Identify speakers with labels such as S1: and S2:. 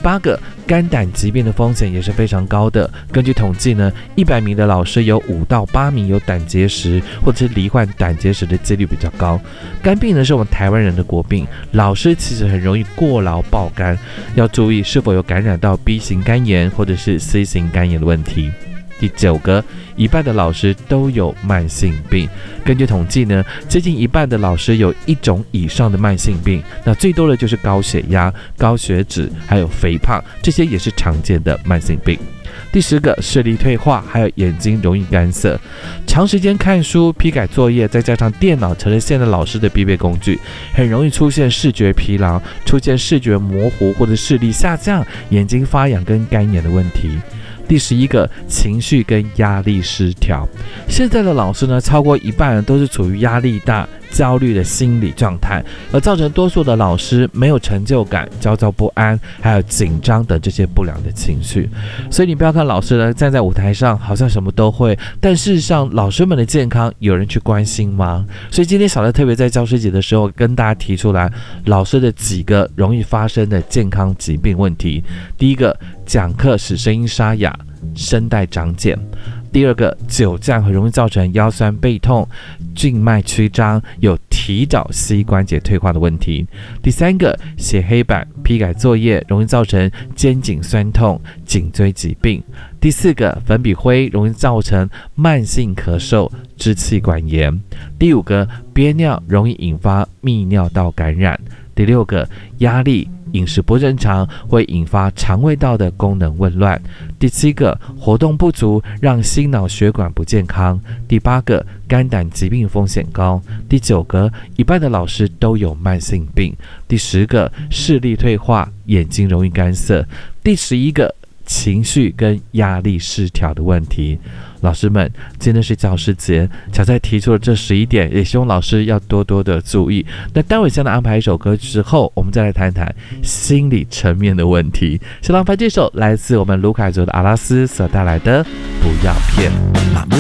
S1: 8个，肝胆疾病的风险也是非常高的。根据统计呢，100名的老师有5到8名有胆结石或者是罹患胆结石的几率比较高。肝病呢是我们台湾人的国病，老师其实很容易过劳爆肝，要注意是否有感染到 B 型肝炎或者是 C 型肝炎的问题。第9个，一半的老师都有慢性病。根据统计呢，接近一半的老师有1种以上的慢性病，那最多的就是高血压、高血脂，还有肥胖，这些也是常见的慢性病。第10个，视力退化，还有眼睛容易干涩。长时间看书、批改作业，再加上电脑成了现在老师的必备工具，很容易出现视觉疲劳，出现视觉模糊或者视力下降、眼睛发痒跟干眼的问题。第11个，情绪跟压力失调。现在的老师呢，超过一半人都是处于压力大、焦虑的心理状态，而造成多数的老师没有成就感、焦躁不安，还有紧张等这些不良的情绪。所以你不要看老师呢站在舞台上好像什么都会，但事实上老师们的健康有人去关心吗？所以今天小乐特别在教师节的时候跟大家提出来老师的几个容易发生的健康疾病问题。第一个，讲课使声音沙哑、声带长茧。第2个，久站很容易造成腰酸背痛、静脉曲张，有提早膝关节退化的问题。第3个，写黑板、批改作业容易造成肩颈酸痛、颈椎疾病。第4个，粉笔灰容易造成慢性咳嗽、支气管炎。第5个，憋尿容易引发泌尿道感染。第6个，压力、饮食不正常会引发肠胃道的功能紊乱。第7个，活动不足让心脑血管不健康。第8个，肝胆疾病风险高。第9个，一半的老师都有慢性病。第10个，视力退化，眼睛容易干涩。第11个，情绪跟压力失调的问题。老师们，今天是教师节，小蔡提出了这11点，也希望老师要多多的注意。那待会先来安排一首歌之后，我们再来谈谈心理层面的问题。先来安排这首来自我们卢凯族的阿拉斯所带来的《不要骗》。